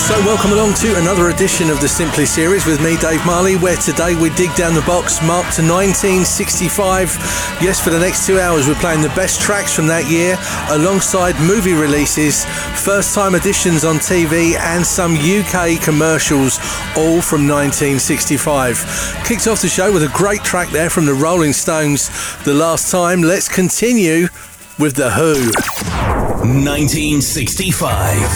So welcome along to another edition of the Simply series with me, Dave Marley, where today we dig down the box marked to 1965. Yes, for the next 2 hours we're playing the best tracks from that year alongside movie releases, first time editions on TV and some UK commercials, all from 1965. Kicked off the show with a great track there from the Rolling Stones, The Last Time. Let's continue with The Who. 1965.